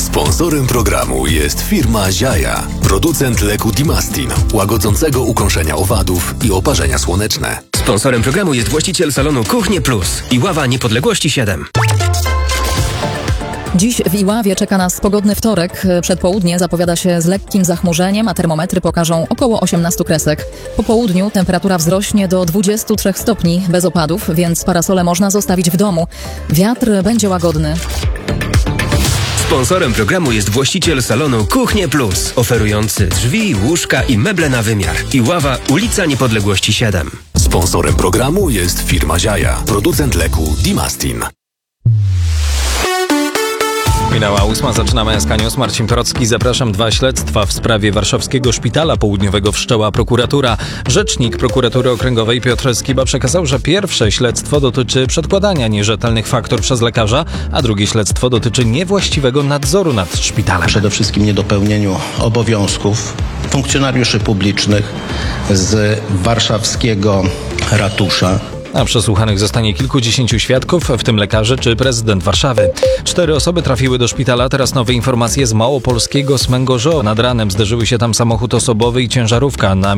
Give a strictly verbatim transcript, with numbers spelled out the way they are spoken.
Sponsorem programu jest firma Ziaja, producent leku Dimastin, łagodzącego ukąszenia owadów i oparzenia słoneczne. Sponsorem programu jest właściciel salonu Kuchnie Plus Iława Niepodległości siedem. Dziś w Iławie czeka nas pogodny wtorek. Przedpołudnie zapowiada się z lekkim zachmurzeniem, a termometry pokażą około osiemnaście kresek. Po południu temperatura wzrośnie do dwudziestu trzech stopni bez opadów, więc parasole można zostawić w domu. Wiatr będzie łagodny. Sponsorem programu jest właściciel salonu Kuchnie Plus, oferujący drzwi, łóżka i meble na wymiar. Iława, ulica Niepodległości siedem. Sponsorem programu jest firma Ziaja, producent leku Dimastin. Minęła ósma, zaczynamy S K News. Marcin Torocki, zapraszam. Dwa śledztwa w sprawie warszawskiego szpitala południowego wszczęła prokuratura. Rzecznik prokuratury okręgowej Piotr Skiba przekazał, że pierwsze śledztwo dotyczy przedkładania nierzetelnych faktur przez lekarza, a drugie śledztwo dotyczy niewłaściwego nadzoru nad szpitalem. Przede wszystkim niedopełnieniu obowiązków funkcjonariuszy publicznych z warszawskiego ratusza. A przesłuchanych zostanie kilkudziesięciu świadków, w tym lekarze czy prezydent Warszawy. Cztery osoby trafiły do szpitala, teraz nowe informacje z małopolskiego Smęgorzo. Nad ranem zderzyły się tam samochód osobowy i ciężarówka. Na